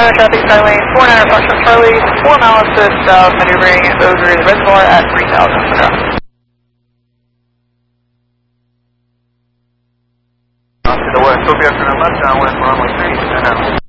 49 traffic, side lane, 49 Foxtrot Charlie, 4 miles to the south, maneuvering over the reservoir at 3,000. To the west, will be after the left downwind, runway 3, and out.